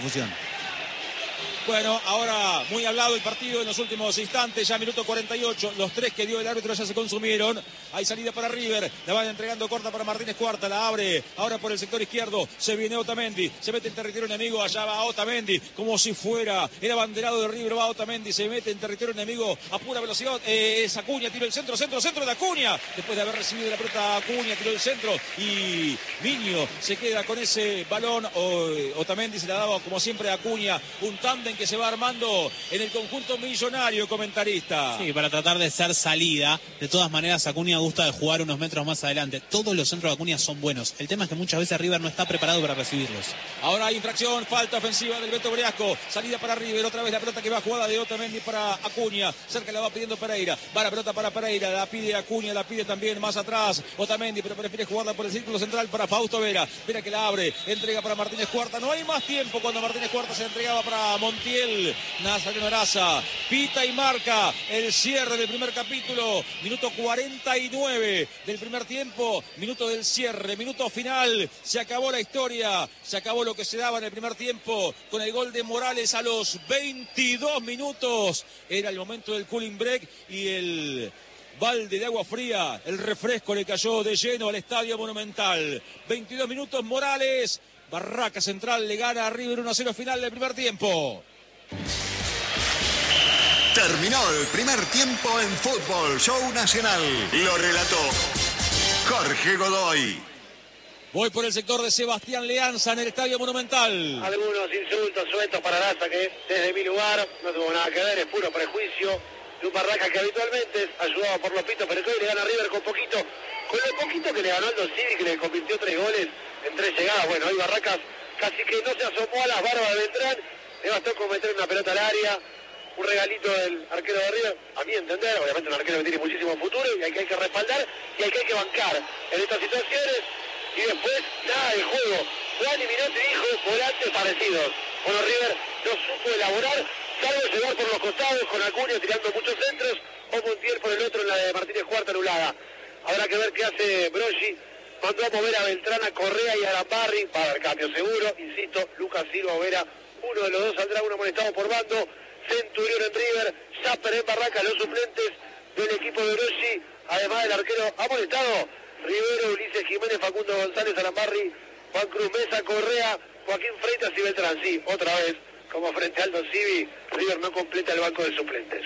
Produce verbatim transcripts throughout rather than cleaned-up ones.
Fusión. Bueno, ahora muy hablado el partido en los últimos instantes, ya minuto cuarenta y ocho, los tres que dio el árbitro ya se consumieron. Hay salida para River, la van entregando corta para Martínez Cuarta, la abre ahora por el sector izquierdo, se viene Otamendi, se mete en territorio enemigo, allá va Otamendi, como si fuera el abanderado de River, va Otamendi, se mete en territorio enemigo a pura velocidad, eh, es Acuña, tiró el centro, centro, centro de Acuña, después de haber recibido la pelota Acuña, tiró el centro y Miño se queda con ese balón, o, Otamendi se la daba como siempre a Acuña, un tándem que se va armando en el conjunto millonario, comentarista. Sí, para tratar de ser salida. De todas maneras, Acuña gusta de jugar unos metros más adelante. Todos los centros de Acuña son buenos. El tema es que muchas veces River no está preparado para recibirlos. Ahora hay infracción, falta ofensiva del Beto Briasco. Salida para River, otra vez la pelota que va jugada de Otamendi para Acuña. Cerca la va pidiendo Pereira. Va la pelota para Pereira, la pide Acuña, la pide también más atrás Otamendi, pero prefiere jugarla por el círculo central para Fausto Vera. Vera que la abre, entrega para Martínez Cuarta. No hay más tiempo cuando Martínez Cuarta se entregaba para Montiel. Nazareno Araza pita y marca el cierre del primer capítulo, minuto cuarenta y nueve del primer tiempo, minuto del cierre, minuto final, se acabó la historia, se acabó lo que se daba en el primer tiempo con el gol de Morales a los veintidós minutos, era el momento del cooling break y el balde de agua fría, el refresco le cayó de lleno al Estadio Monumental. veintidós minutos, Morales, Barraca Central le gana a River uno a cero final del primer tiempo. Terminó el primer tiempo en Fútbol Show Nacional. Lo relató Jorge Godoy. Voy por el sector de Sebastián Leanza en el Estadio Monumental. Algunos insultos sueltos para Laza que desde mi lugar no tuvo nada que ver, es puro prejuicio de un Barraca que habitualmente es ayudado por los pitos, pero que hoy le gana a River con poquito, con lo poquito que le ganó Aldo Civi, que le convirtió tres goles en tres llegadas. Bueno, hoy Barracas casi que no se asomó a las barbas de Beltrán, le bastó con meter una pelota al área, un regalito del arquero de River, a mi entender, obviamente un arquero que tiene muchísimo futuro y hay que, hay que respaldar y hay que, hay que bancar en estas situaciones. Y después, nada de juego. Juan y Minotti dijo volantes parecidos. Bueno, River no supo elaborar, salvo llegar por los costados con Acuña tirando muchos centros, o Montiel por el otro en la de Martínez Cuarta anulada. Habrá que ver qué hace Broggi. Mandó a mover a Beltrán, a Correa y a Arambarri, va a haber cambio seguro, insisto, Lucas Silva o Vera, uno de los dos saldrá, uno molestado por bando. Centurión en River, Zapper en Barraca, los suplentes del equipo de Broggi, además del arquero amonestado, Rivero, Ulises Jiménez, Facundo González, Arambarri, Juan Cruz Mesa, Correa, Joaquín Freitas y Beltrán. Sí, otra vez, como frente a Aldo Civi, River no completa el banco de suplentes.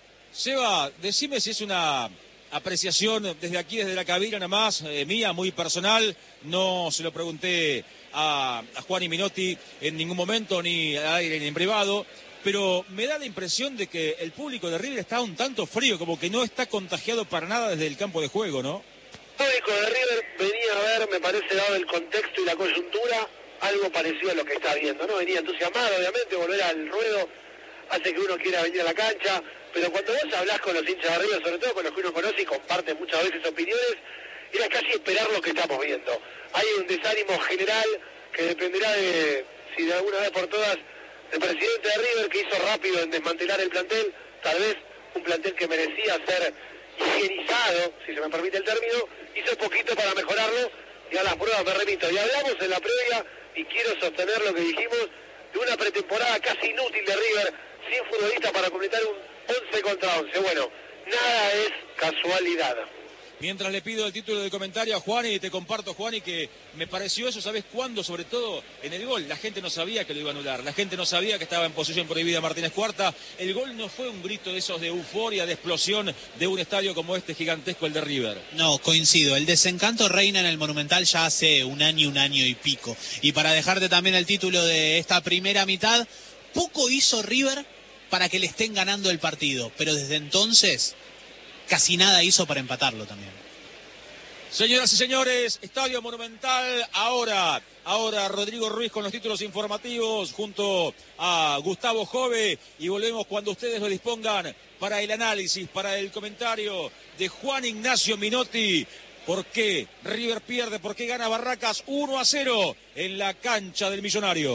Seba, decime si es una apreciación desde aquí, desde la cabina nada más, eh, mía, muy personal, no se lo pregunté a, a Juan y Minotti en ningún momento, ni al aire ni en privado, pero me da la impresión de que el público de River está un tanto frío, como que no está contagiado para nada desde el campo de juego, ¿no? El público de River venía a ver, me parece, dado el contexto y la coyuntura, algo parecido a lo que está viendo, ¿no? Venía entusiasmado, obviamente, volver al ruedo hace que uno quiera venir a la cancha, pero cuando vos hablás con los hinchas de River, sobre todo con los que uno conoce y comparten muchas veces opiniones, era casi esperar lo que estamos viendo. Hay un desánimo general que dependerá de si de alguna vez por todas el presidente de River, que hizo rápido en desmantelar el plantel, tal vez un plantel que merecía ser higienizado, si se me permite el término, hizo poquito para mejorarlo y a las pruebas me remito. Y hablamos en la previa, y quiero sostener lo que dijimos, de una pretemporada casi inútil de River, sin futbolista para completar un once contra once. Bueno, nada es casualidad. Mientras le pido el título de comentario a Juan y te comparto, Juan, y que me pareció eso, ¿sabes cuándo? Sobre todo en el gol. La gente no sabía que lo iba a anular, la gente no sabía que estaba en posesión prohibida Martínez Cuarta. El gol no fue un grito de esos de euforia, de explosión de un estadio como este gigantesco, el de River. No, coincido. El desencanto reina en el Monumental ya hace un año, un año y pico. Y para dejarte también el título de esta primera mitad, poco hizo River para que le estén ganando el partido, pero desde entonces casi nada hizo para empatarlo también. Señoras y señores, Estadio Monumental, ahora, ahora Rodrigo Ruiz con los títulos informativos junto a Gustavo Jove, y volvemos cuando ustedes lo dispongan para el análisis, para el comentario de Juan Ignacio Minotti. ¿Por qué River pierde? ¿Por qué gana Barracas uno a cero en la cancha del Millonario?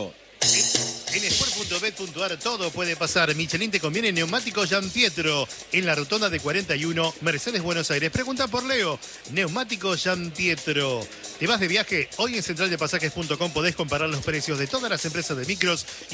En sport punto bet punto a r todo puede pasar. Michelin te conviene neumáticos Giampietro en la rotonda de cuarenta y uno, Mercedes, Buenos Aires. Pregunta por Leo. Neumáticos Giampietro. ¿Te vas de viaje? Hoy en central de pasajes punto com podés comparar los precios de todas las empresas de micros